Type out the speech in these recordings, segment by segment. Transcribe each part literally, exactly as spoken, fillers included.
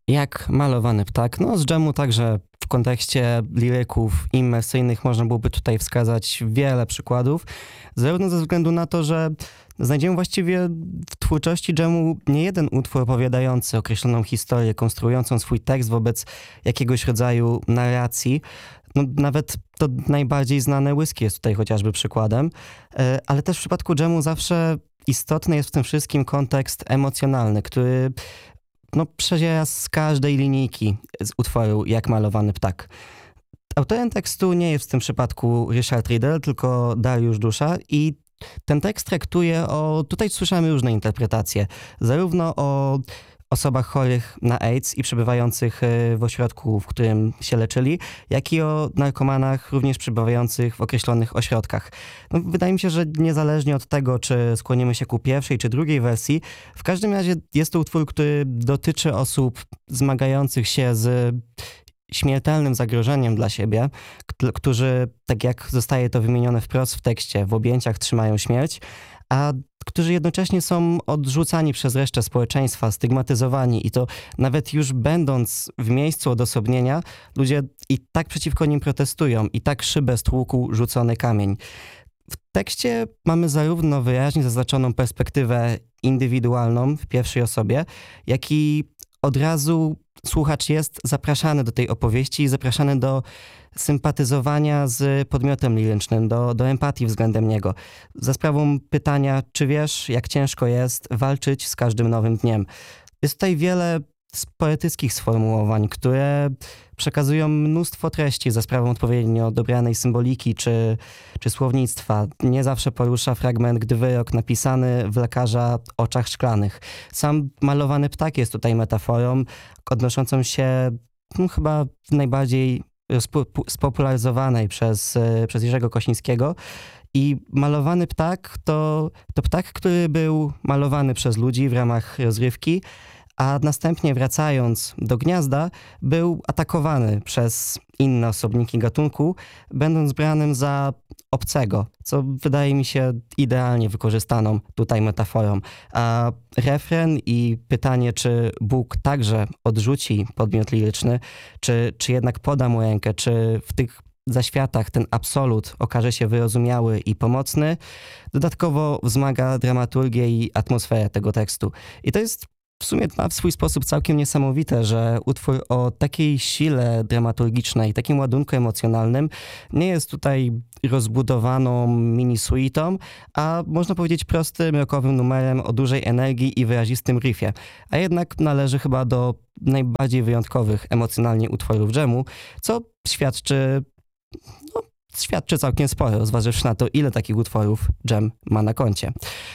Jak malowany ptak. No z dżemu także w kontekście liryków imersyjnych można byłoby tutaj wskazać wiele przykładów, zarówno ze względu na to, że znajdziemy właściwie w twórczości dżemu nie jeden utwór opowiadający określoną historię, konstruującą swój tekst wobec jakiegoś rodzaju narracji. No, nawet to najbardziej znane Whisky jest tutaj chociażby przykładem, ale też w przypadku dżemu zawsze istotny jest w tym wszystkim kontekst emocjonalny, który no, przedziera z każdej linijki z utworu Jak malowany ptak. Autorem tekstu nie jest w tym przypadku Richard Riddle, tylko Dariusz Dusza i ten tekst traktuje o, tutaj słyszamy różne interpretacje, zarówno o osobach chorych na AIDS i przebywających w ośrodku, w którym się leczyli, jak i o narkomanach również przebywających w określonych ośrodkach. No, wydaje mi się, że niezależnie od tego, czy skłonimy się ku pierwszej czy drugiej wersji, w każdym razie jest to utwór, który dotyczy osób zmagających się z śmiertelnym zagrożeniem dla siebie, k- którzy, tak jak zostaje to wymienione wprost w tekście, w objęciach trzymają śmierć, a którzy jednocześnie są odrzucani przez resztę społeczeństwa, stygmatyzowani i to nawet już będąc w miejscu odosobnienia, ludzie i tak przeciwko nim protestują, i tak szybę stłukł rzucony kamień. W tekście mamy zarówno wyraźnie zaznaczoną perspektywę indywidualną w pierwszej osobie, jak i od razu słuchacz jest zapraszany do tej opowieści i zapraszany do sympatyzowania z podmiotem lirycznym, do, do empatii względem niego. Za sprawą pytania, czy wiesz, jak ciężko jest walczyć z każdym nowym dniem. Jest tutaj wiele poetyckich sformułowań, które przekazują mnóstwo treści za sprawą odpowiednio dobranej symboliki czy, czy słownictwa. Nie zawsze porusza fragment, gdy wyrok napisany w lekarza oczach szklanych. Sam malowany ptak jest tutaj metaforą odnoszącą się no, chyba najbardziej spopularyzowanej przez, przez Jerzego Kosińskiego. I malowany ptak to, to ptak, który był malowany przez ludzi w ramach rozrywki, a następnie wracając do gniazda był atakowany przez inne osobniki gatunku, będąc branym za obcego, co wydaje mi się idealnie wykorzystaną tutaj metaforą. A refren i pytanie, czy Bóg także odrzuci podmiot liryczny, czy, czy jednak poda mu rękę, czy w tych zaświatach ten absolut okaże się wyrozumiały i pomocny, dodatkowo wzmaga dramaturgię i atmosferę tego tekstu. I to jest w sumie na swój sposób całkiem niesamowite, że utwór o takiej sile dramaturgicznej, takim ładunku emocjonalnym nie jest tutaj rozbudowaną mini-suitą, a można powiedzieć prostym, rockowym numerem o dużej energii i wyrazistym riffie. A jednak należy chyba do najbardziej wyjątkowych emocjonalnie utworów dżemu, co świadczy, no, świadczy całkiem sporo, zważywszy na to, ile takich utworów dżem ma na koncie.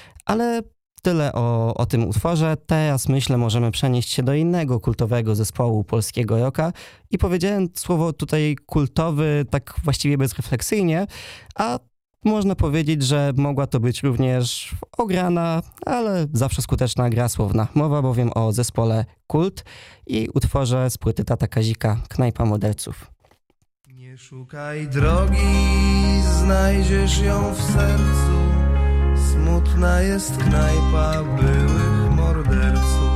Ale tyle o, o tym utworze. Teraz myślę, możemy przenieść się do innego kultowego zespołu polskiego rocka i powiedziałem słowo tutaj kultowy tak właściwie bezrefleksyjnie, a można powiedzieć, że mogła to być również ograna, ale zawsze skuteczna gra słowna. Mowa bowiem o zespole Kult i utworze z płyty Tata Kazika Knajpa Morderców. Nie szukaj drogi, znajdziesz ją w sercu. Smutna jest knajpa byłych morderców.